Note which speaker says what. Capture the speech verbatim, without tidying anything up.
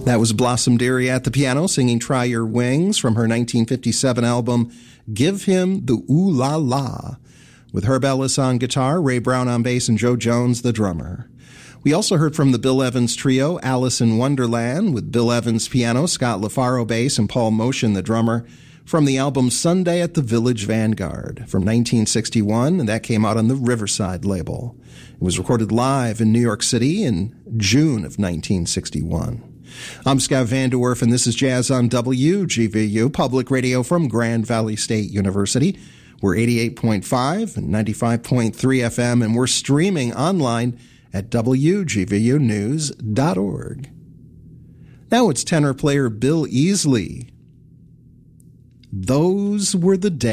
Speaker 1: That was Blossom Dearie at the piano singing Try Your Wings from her nineteen fifty-seven album Give Him the Ooh La La, with Herb Ellis on guitar, Ray Brown on bass, and Joe Jones, the drummer. We also heard from the Bill Evans Trio, Alice in Wonderland, with Bill Evans piano, Scott LaFaro bass, and Paul Motion, the drummer, from the album Sunday at the Village Vanguard from nineteen sixty-one, and that came out on the Riverside label. It was recorded live in New York City in June of nineteen sixty-one. I'm Scott Van De Werf, and this is Jazz on W G V U, public radio from Grand Valley State University. We're eighty-eight point five and ninety-five point three F M, and we're streaming online at W G V U news dot org. Now it's tenor player Bill Easley. Those were the days.